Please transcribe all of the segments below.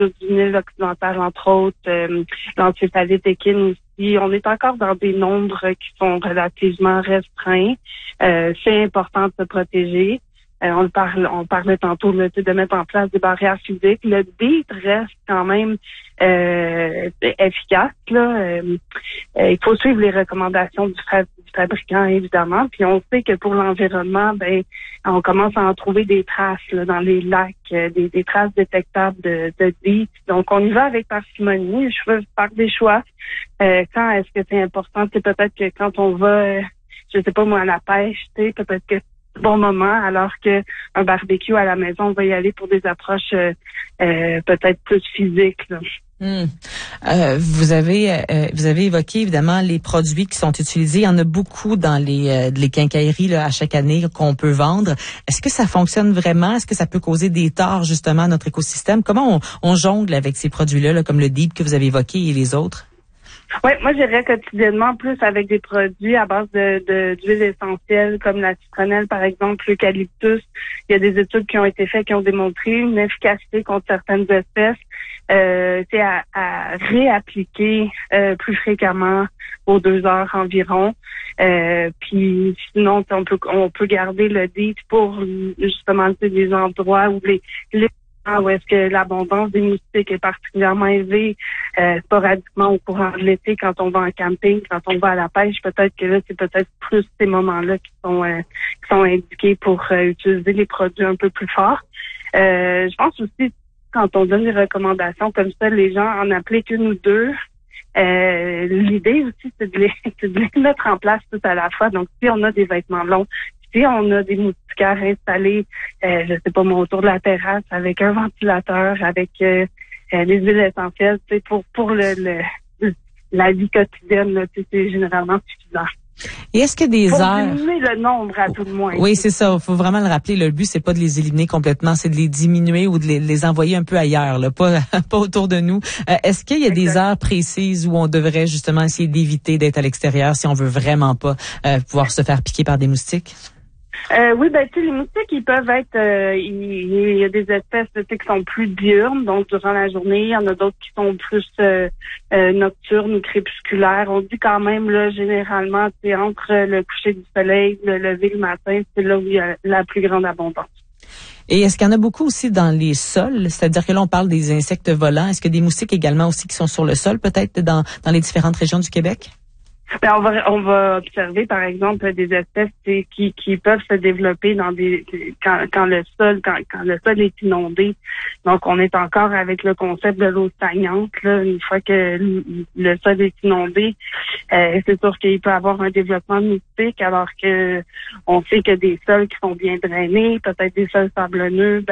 du Nil occidental, entre autres, l'encéphalite équine aussi. On est encore dans des nombres qui sont relativement restreints. C'est important de se protéger. On parlait tantôt là, de mettre en place des barrières physiques. Le DEET reste quand même efficace. Là. Il faut suivre les recommandations du fabricant, évidemment. Puis on sait que pour l'environnement, on commence à en trouver des traces là, dans les lacs, des traces détectables de DEET. Donc on y va avec parcimonie. Je veux faire des choix. Quand est-ce que c'est important? C'est peut-être que quand on va, je sais pas moi, à la pêche, peut-être que bon moment, alors que un barbecue à la maison, on va y aller pour des approches peut-être plus physiques. Là. Vous avez évoqué évidemment les produits qui sont utilisés. Il y en a beaucoup dans les quincailleries là, à chaque année qu'on peut vendre. Est-ce que ça fonctionne vraiment? Est-ce que ça peut causer des torts justement à notre écosystème? Comment on jongle avec ces produits-là, là, comme le DEET que vous avez évoqué et les autres? Oui, moi j'irais quotidiennement plus avec des produits à base d'huiles essentielles comme la citronnelle, par exemple, l'eucalyptus. Il y a des études qui ont été faites qui ont démontré une efficacité contre certaines espèces. C'est à réappliquer plus fréquemment aux 2 heures environ. Puis sinon, on peut garder le DEET pour justement des endroits où les où est-ce que l'abondance des moustiques est particulièrement élevée sporadiquement au courant de l'été quand on va en camping, quand on va à la pêche, peut-être que là, c'est peut-être plus ces moments-là qui sont indiqués pour utiliser les produits un peu plus forts. Je pense aussi, quand on donne des recommandations comme ça, les gens en appliquent 1 ou 2. L'idée aussi, c'est de les mettre en place tout à la fois. Donc, si on a des vêtements longs, si on a des moustiquaires installés, je sais pas moi, autour de la terrasse avec un ventilateur, avec des huiles essentielles, pour la vie quotidienne, là, c'est généralement suffisant. Et est-ce que des pour heures... diminuer le nombre à tout le moins. Oui, c'est ça. Il faut vraiment le rappeler. Le but, c'est pas de les éliminer complètement, c'est de les diminuer ou de les envoyer un peu ailleurs, là, pas autour de nous. Est-ce qu'il y a des heures précises où on devrait justement essayer d'éviter d'être à l'extérieur si on veut vraiment pas pouvoir se faire piquer par des moustiques? Oui, tu sais, les moustiques, ils peuvent être, il y a des espèces qui sont plus diurnes, donc durant la journée, il y en a d'autres qui sont plus nocturnes ou crépusculaires. On dit quand même, là, généralement, c'est entre le coucher du soleil, le lever le matin, c'est là où il y a la plus grande abondance. Et est-ce qu'il y en a beaucoup aussi dans les sols? C'est-à-dire que là, on parle des insectes volants. Est-ce qu'il y a des moustiques également aussi qui sont sur le sol, peut-être, dans les différentes régions du Québec? On va observer, par exemple, des espèces qui peuvent se développer dans quand le sol est inondé. Donc, on est encore avec le concept de l'eau stagnante. Là, une fois que le sol est inondé, c'est sûr qu'il peut y avoir un développement mystique, alors que on sait que des sols qui sont bien drainés, peut-être des sols sablonneux,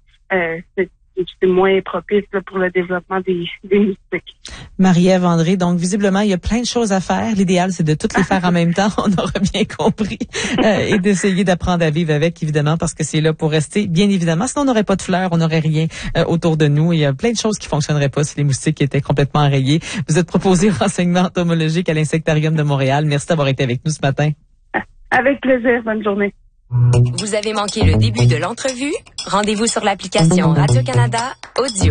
c'est moins propice là, pour le développement des moustiques. Marie-Ève André, donc visiblement, il y a plein de choses à faire. L'idéal, c'est de toutes les faire en même temps, on aura bien compris, et d'essayer d'apprendre à vivre avec, évidemment, parce que c'est là pour rester, bien évidemment. Sinon, on n'aurait pas de fleurs, on n'aurait rien autour de nous. Il y a plein de choses qui fonctionneraient pas si les moustiques étaient complètement enrayés. Vous êtes proposé renseignement entomologique à l'Insectarium de Montréal. Merci d'avoir été avec nous ce matin. Avec plaisir. Bonne journée. Vous avez manqué le début de l'entrevue? Rendez-vous sur l'application Radio-Canada Audio.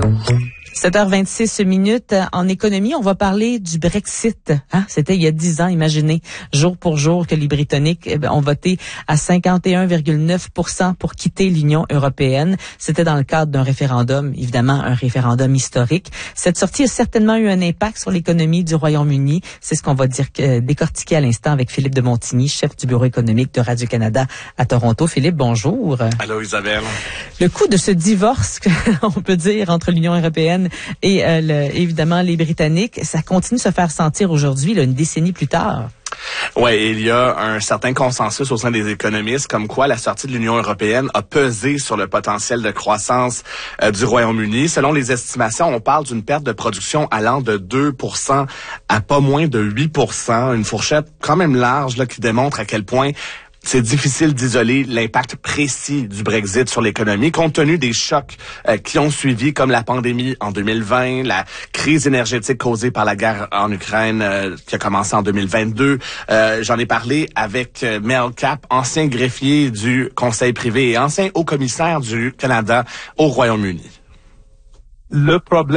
7h26 en économie, on va parler du Brexit. C'était il y a 10 ans, imaginez, jour pour jour que les Britanniques ont voté à 51,9% pour quitter l'Union européenne. C'était dans le cadre d'un référendum, évidemment un référendum historique. Cette sortie a certainement eu un impact sur l'économie du Royaume-Uni. C'est ce qu'on va décortiquer à l'instant avec Philippe de Montigny, chef du bureau économique de Radio-Canada à Toronto. Philippe, bonjour. Allô Isabelle. Le coût de ce divorce, on peut dire, entre l'Union européenne et évidemment les Britanniques, ça continue de se faire sentir aujourd'hui, là, une décennie plus tard. Ouais, il y a un certain consensus au sein des économistes comme quoi la sortie de l'Union européenne a pesé sur le potentiel de croissance du Royaume-Uni. Selon les estimations, on parle d'une perte de production allant de 2% à pas moins de 8%, une fourchette quand même large là qui démontre à quel point c'est difficile d'isoler l'impact précis du Brexit sur l'économie, compte tenu des chocs qui ont suivi, comme la pandémie en 2020, la crise énergétique causée par la guerre en Ukraine qui a commencé en 2022. J'en ai parlé avec Mel Cap, ancien greffier du Conseil privé et ancien haut-commissaire du Canada au Royaume-Uni. le problème